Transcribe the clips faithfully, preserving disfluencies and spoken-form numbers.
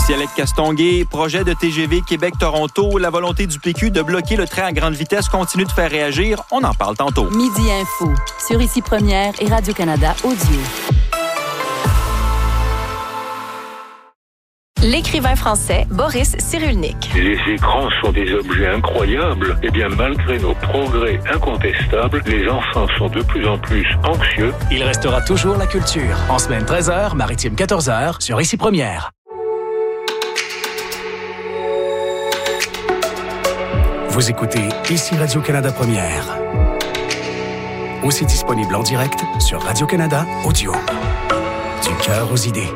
Cielec-Castonguay, projet de T G V Québec-Toronto, la volonté du P Q de bloquer le train à grande vitesse continue de faire réagir. On en parle tantôt. Midi Info, sur Ici Première et Radio-Canada Audio. L'écrivain français Boris Cyrulnik. Les écrans sont des objets incroyables. Eh bien, malgré nos progrès incontestables, les enfants sont de plus en plus anxieux. Il restera toujours la culture. En semaine treize heures, maritime quatorze heures, sur Ici Première. Vous écoutez Ici Radio-Canada Première. Aussi disponible en direct sur Radio-Canada Audio. Du cœur aux idées.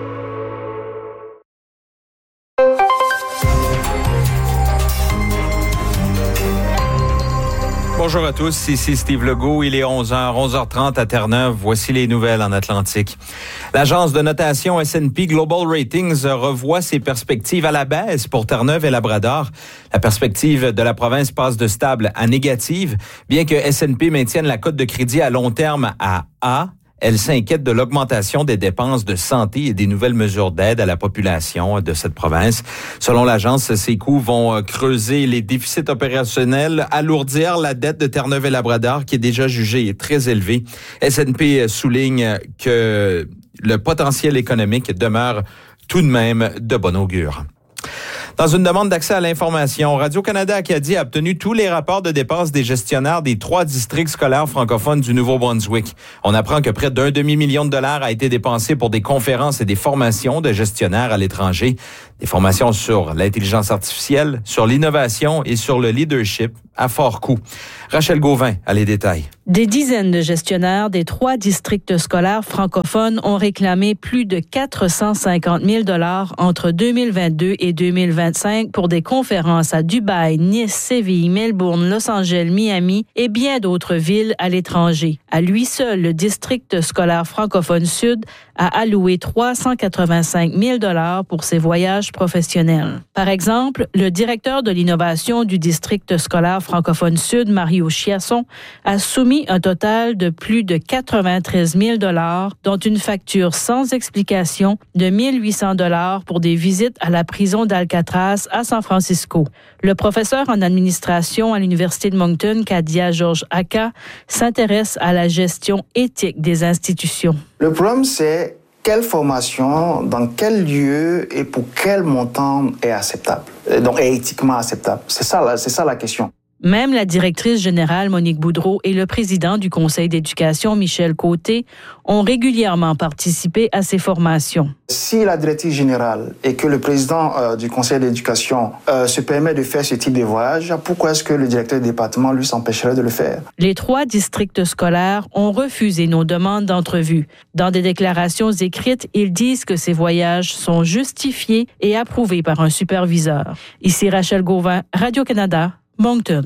Bonjour à tous, ici Steve Legault. Il est onze heures, onze heures trente à Terre-Neuve. Voici les nouvelles en Atlantique. L'agence de notation S and P Global Ratings revoit ses perspectives à la baisse pour Terre-Neuve et Labrador. La perspective de la province passe de stable à négative, bien que S and P maintienne la cote de crédit à long terme à A. Elle s'inquiète de l'augmentation des dépenses de santé et des nouvelles mesures d'aide à la population de cette province. Selon l'agence, ces coûts vont creuser les déficits opérationnels, alourdir la dette de Terre-Neuve et Labrador, qui est déjà jugée très élevée. S and P souligne que le potentiel économique demeure tout de même de bon augure. Dans une demande d'accès à l'information, Radio-Canada Acadie a obtenu tous les rapports de dépenses des gestionnaires des trois districts scolaires francophones du Nouveau-Brunswick. On apprend que près d'un demi-million de dollars a été dépensé pour des conférences et des formations de gestionnaires à l'étranger. Des formations sur l'intelligence artificielle, sur l'innovation et sur le leadership à fort coût. Rachel Gauvin a les détails. Des dizaines de gestionnaires des trois districts scolaires francophones ont réclamé plus de quatre cent cinquante mille dollars entre deux mille vingt-deux et deux mille vingt-cinq pour des conférences à Dubaï, Nice, Séville, Melbourne, Los Angeles, Miami et bien d'autres villes à l'étranger. À lui seul, le district scolaire francophone sud a alloué trois cent quatre-vingt-cinq mille dollars pour ses voyages professionnels. Par exemple, le directeur de l'innovation du district scolaire francophone sud, Mario Chiasson, a soumis un total de plus de quatre-vingt-treize mille dollars, dont une facture sans explication de mille huit cents dollars pour des visites à la prison d'Alcatraz à San Francisco. Le professeur en administration à l'Université de Moncton, Kadia George Aka, s'intéresse à la gestion éthique des institutions. Le problème, c'est quelle formation, dans quel lieu et pour quel montant est acceptable, donc est éthiquement acceptable. C'est ça, c'est ça la question. Même la directrice générale Monique Boudreau et le président du conseil d'éducation Michel Côté ont régulièrement participé à ces formations. Si la directrice générale et que le président euh, du conseil d'éducation euh, se permet de faire ce type de voyage, pourquoi est-ce que le directeur du département lui s'empêcherait de le faire? Les trois districts scolaires ont refusé nos demandes d'entrevue. Dans des déclarations écrites, ils disent que ces voyages sont justifiés et approuvés par un superviseur. Ici Rachel Gauvin, Radio-Canada, Moncton.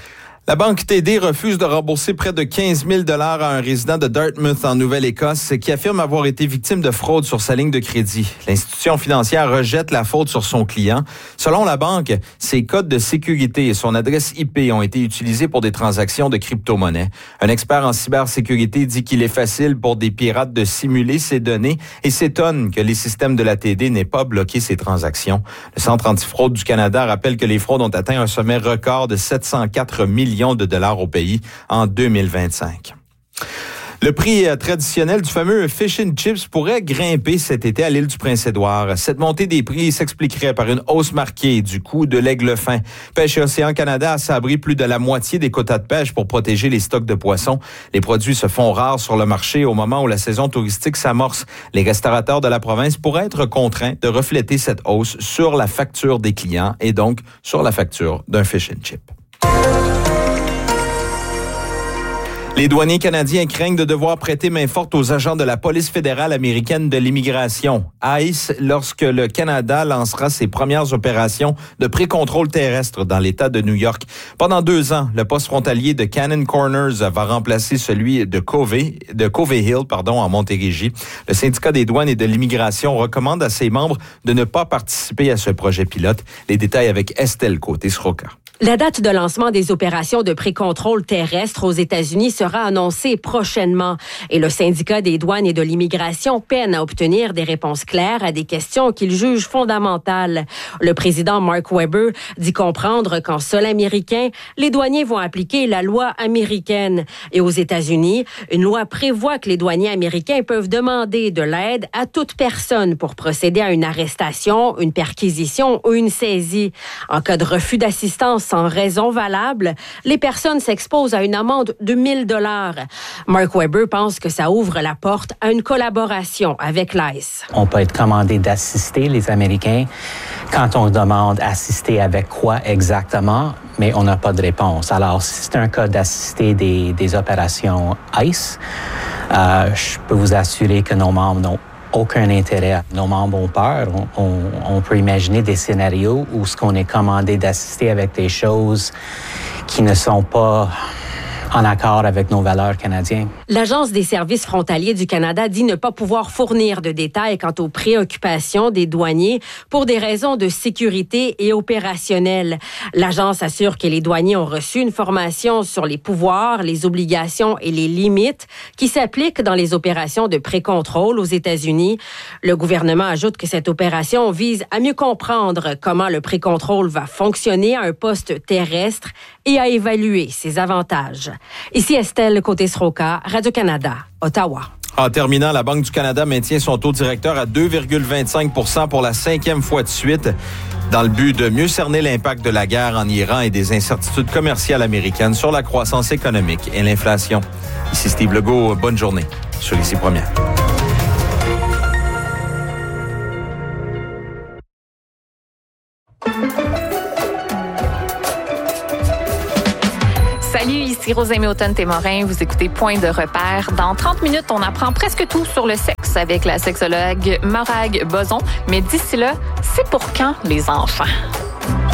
La Banque T D refuse de rembourser près de quinze mille dollars à un résident de Dartmouth en Nouvelle-Écosse qui affirme avoir été victime de fraude sur sa ligne de crédit. L'institution financière rejette la faute sur son client. Selon la banque, ses codes de sécurité et son adresse I P ont été utilisés pour des transactions de crypto-monnaies. Un expert en cybersécurité dit qu'il est facile pour des pirates de simuler ces données et s'étonne que les systèmes de la T D n'aient pas bloqué ces transactions. Le Centre antifraude du Canada rappelle que les fraudes ont atteint un sommet record de sept cent quatre millions de dollars au pays en deux mille vingt-cinq. Le prix traditionnel du fameux fish and chips pourrait grimper cet été à l'île du Prince-Édouard. Cette montée des prix s'expliquerait par une hausse marquée du coût de l'aigle fin. Pêche et Océan Canada a sabré plus de la moitié des quotas de pêche pour protéger les stocks de poissons. Les produits se font rares sur le marché au moment où la saison touristique s'amorce. Les restaurateurs de la province pourraient être contraints de refléter cette hausse sur la facture des clients et donc sur la facture d'un fish and chip. Les douaniers canadiens craignent de devoir prêter main forte aux agents de la police fédérale américaine de l'immigration, I C E, lorsque le Canada lancera ses premières opérations de pré-contrôle terrestre dans l'État de New York. Pendant deux ans, le poste frontalier de Cannon Corners va remplacer celui de Covey, de Covey Hill, pardon, en Montérégie. Le syndicat des douanes et de l'immigration recommande à ses membres de ne pas participer à ce projet pilote. Les détails avec Estelle Côté-Sroka. La date de lancement des opérations de pré-contrôle terrestre aux États-Unis sera annoncée prochainement et le syndicat des douanes et de l'immigration peine à obtenir des réponses claires à des questions qu'il juge fondamentales. Le président Mark Webber dit comprendre qu'en sol américain, les douaniers vont appliquer la loi américaine. Et aux États-Unis, une loi prévoit que les douaniers américains peuvent demander de l'aide à toute personne pour procéder à une arrestation, une perquisition ou une saisie. En cas de refus d'assistance sans raison valable, les personnes s'exposent à une amende de mille dollars. Mark Webber pense que ça ouvre la porte à une collaboration avec l'I C E. On peut être commandé d'assister les Américains quand on demande assister avec quoi exactement, mais on n'a pas de réponse. Alors, si c'est un cas d'assister des, des opérations I C E, euh, je peux vous assurer que nos membres n'ont aucun intérêt. Nos membres ont peur. On, on, on peut imaginer des scénarios où ce qu'on est commandé d'assister avec des choses qui ne sont pas en accord avec nos valeurs canadiennes. L'Agence des services frontaliers du Canada dit ne pas pouvoir fournir de détails quant aux préoccupations des douaniers pour des raisons de sécurité et opérationnelles. L'agence assure que les douaniers ont reçu une formation sur les pouvoirs, les obligations et les limites qui s'appliquent dans les opérations de pré-contrôle aux États-Unis. Le gouvernement ajoute que cette opération vise à mieux comprendre comment le pré-contrôle va fonctionner à un poste terrestre et à évaluer ses avantages. Ici Estelle Côté-Sroka, Radio-Canada, Ottawa. En terminant, la Banque du Canada maintient son taux directeur à deux virgule vingt-cinq pour cent pour la cinquième fois de suite, dans le but de mieux cerner l'impact de la guerre en Iran et des incertitudes commerciales américaines sur la croissance économique et l'inflation. Ici Steve Legault, bonne journée sur Ici Première. Salut, ici Rosemée Automne-Témorin. Vous écoutez Point de repère. Dans trente minutes, on apprend presque tout sur le sexe avec la sexologue Morag Boson. Mais d'ici là, c'est pour quand les enfants?